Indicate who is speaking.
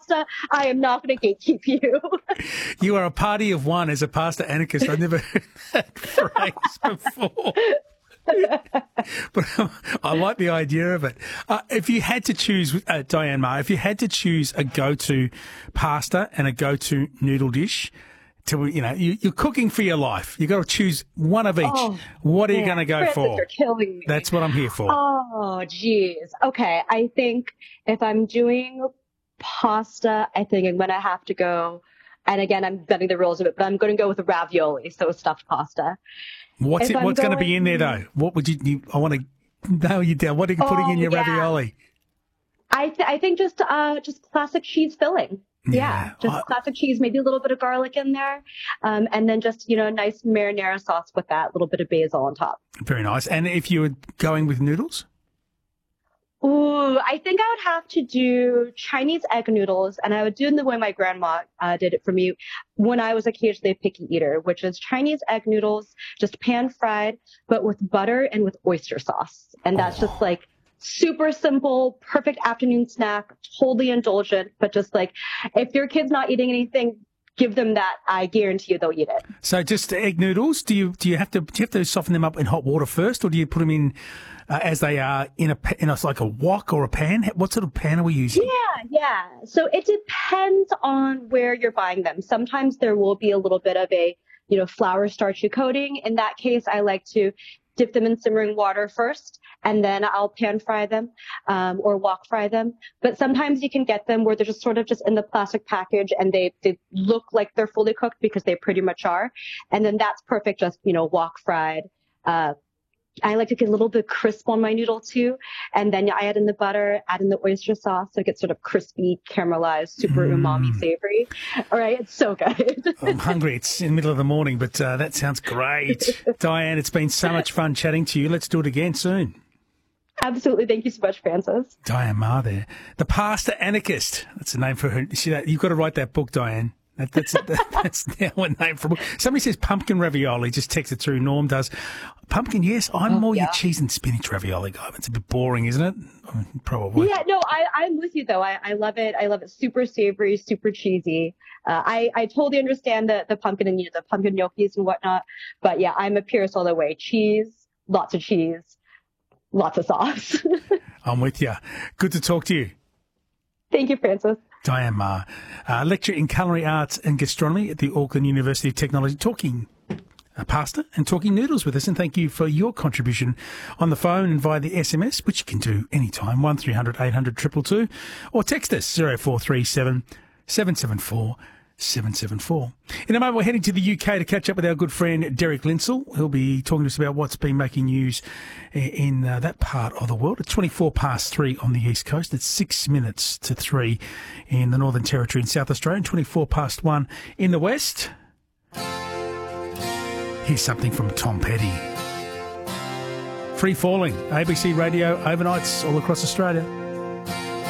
Speaker 1: pasta, I am not going to gatekeep you.
Speaker 2: You are a party of one as a pasta anarchist. I've never heard that phrase before. But I like the idea of it. If you had to choose, Diane Ma, if you had to choose a go-to pasta and a go-to noodle dish, you're cooking for your life. You've got to choose one of each. Oh, what are you going to go for?
Speaker 1: You're killing me.
Speaker 2: That's what I'm here for.
Speaker 1: Oh, geez. Okay. I think if I'm doing pasta, I think I'm going to have to go, and again, I'm bending the rules of it, but I'm going to go with ravioli, so stuffed pasta.
Speaker 2: What's going to be in there, though? What would you I want to nail you down. What are you putting in your ravioli?
Speaker 1: I think just classic cheese filling. Yeah, just classic cheese, maybe a little bit of garlic in there, and then just, nice marinara sauce with that, little bit of basil on top.
Speaker 2: Very nice. And if you were going with noodles?
Speaker 1: Ooh, I think I would have to do Chinese egg noodles, and I would do it the way my grandma did it for me when I was occasionally a picky eater, which is Chinese egg noodles, just pan fried, but with butter and with oyster sauce. And that's just like super simple, perfect afternoon snack, totally indulgent, but just like if your kid's not eating anything, give them that. I guarantee you they'll eat it.
Speaker 2: So just egg noodles. Do you have to soften them up in hot water first, or do you put them in as they are in a like a wok or a pan? What sort of pan are we using?
Speaker 1: Yeah. So it depends on where you're buying them. Sometimes there will be a little bit of a flour starchy coating. In that case, I like to dip them in simmering water first, and then I'll pan fry them or wok fry them. But sometimes you can get them where they're just sort of just in the plastic package and they look like they're fully cooked because they pretty much are. And then that's perfect, just, wok fried. I like to get a little bit crisp on my noodle too. And then I add in the butter, add in the oyster sauce. So it gets sort of crispy, caramelized, super umami savory. All right. It's so good.
Speaker 2: I'm hungry. It's in the middle of the morning, but that sounds great. Diane, it's been so much fun chatting to you. Let's do it again soon.
Speaker 1: Absolutely. Thank you so much, Francis.
Speaker 2: Diane Ma there. The Pasta Anarchist. That's a name for her. See that? You've got to write that book, Diane. That's now a name for a book. Somebody says pumpkin ravioli. Just text it through. Norm does. Pumpkin, yes. I'm more your cheese and spinach ravioli guy. It's a bit boring, isn't it? Probably.
Speaker 1: Yeah, no, I'm with you, though. I love it. I love it. Super savory, super cheesy. I totally understand the pumpkin and the pumpkin gnocchis and whatnot. But yeah, I'm a purist all the way. Cheese, lots of sauce.
Speaker 2: I'm with you. Good to talk to you.
Speaker 1: Thank you, Francis.
Speaker 2: Diane Ma, lecturer in culinary arts and gastronomy at the Auckland University of Technology, talking pasta and talking noodles with us. And thank you for your contribution on the phone and via the SMS, which you can do anytime, 1300 800 222, or text us 0437 774 774. In a moment, we're heading to the UK to catch up with our good friend Derek Linsell. He'll be talking to us about what's been making news in that part of the world. It's 3 on the East Coast. It's 6 minutes to 3 in the Northern Territory in South Australia, and 1 in the West. Here's something from Tom Petty. Free Falling, ABC Radio, overnights all across Australia.